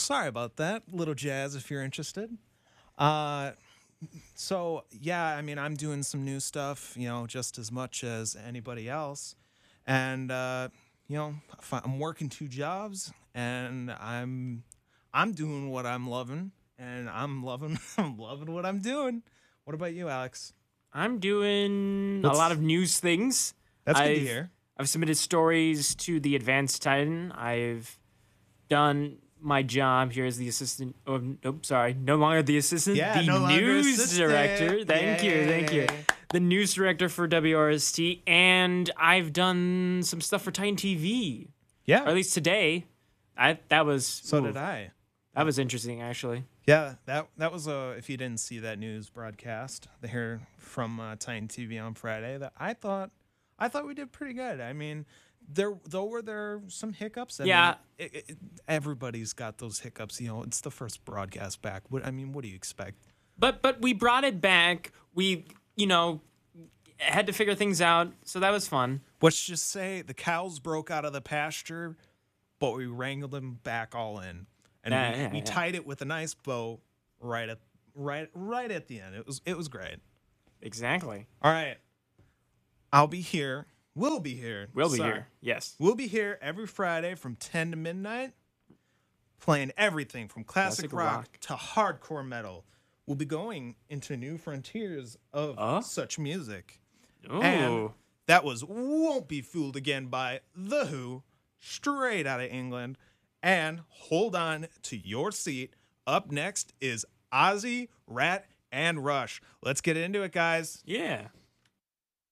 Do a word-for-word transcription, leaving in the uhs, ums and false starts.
sorry about that. Little jazz if you're interested. Uh, so, yeah, I mean, I'm doing some new stuff, you know, just as much as anybody else. And, uh, you know, fi- I'm working two jobs and I'm I'm doing what I'm loving and I'm loving I'm loving what I'm doing. What about you, Alex? I'm doing What's- a lot of news things. That's good I've, to hear. I've submitted stories to the Advanced Titan. I've done my job here as the assistant. Oh, nope, sorry. No longer the assistant. Yeah, the no longer news assistant. director. Thank you, thank you. Yay. The news director for W R S T. And I've done some stuff for Titan T V. Yeah. Or at least today. I That was... So ooh, did I. That was interesting, actually. Yeah, that that was a. If you didn't see that news broadcast there from uh, Titan T V on Friday, that I thought, I thought we did pretty good. I mean, there though were there some hiccups. I Yeah. mean, it, it, everybody's got those hiccups. You know, it's the first broadcast back. What I mean, what do you expect? But but we brought it back. We, you know, had to figure things out. So that was fun. Let's just say the cows broke out of the pasture, but we wrangled them back all in, and Yeah, we, yeah, we yeah. tied it with a nice bow right at right right at the end. It was it was great. Exactly. All right. I'll be here. We'll be here. We'll be Sorry. here. Yes. We'll be here every Friday from ten to midnight, playing everything from classic, Classic rock, rock. to hardcore metal. We'll be going into new frontiers of Uh? such music. Ooh. And that was Won't Be Fooled Again by The Who, straight out of England. And hold on to your seat. Up next is Ozzy, Rat, and Rush. Let's get into it, guys. Yeah.